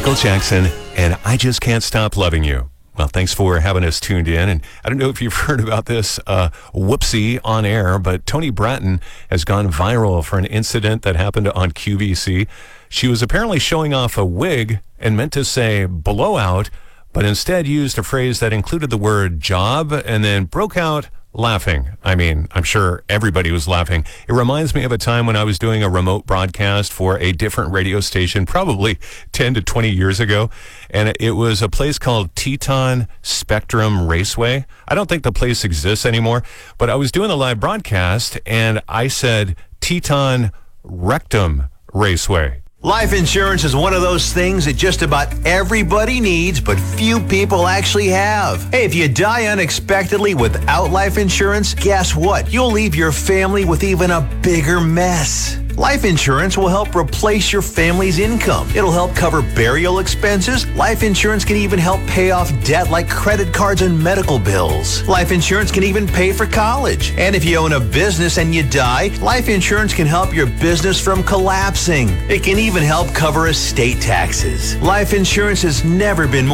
Michael Jackson, and I Just Can't Stop Loving You. Well, thanks for having us tuned in. And I don't know if you've heard about this whoopsie on air, but Toni Bratton has gone viral for an incident that happened on QVC. She was apparently showing off a wig and meant to say blowout, but instead used a phrase that included the word job and then broke out laughing. I mean, I'm sure everybody was laughing. It reminds me of a time when I was doing a remote broadcast for a different radio station, probably 10 to 20 years ago. And it was a place called Teton Spectrum Raceway. I don't think the place exists anymore, but I was doing a live broadcast and I said Teton Rectum Raceway. Life insurance is one of those things that just about everybody needs, but few people actually have. Hey, if you die unexpectedly without life insurance, guess what? You'll leave your family with even a bigger mess. Life insurance will help replace your family's income. It'll help cover burial expenses. Life insurance can even help pay off debt like credit cards and medical bills. Life insurance can even pay for college. And if you own a business and you die, life insurance can help your business from collapsing. It can even help cover estate taxes. Life insurance has never been more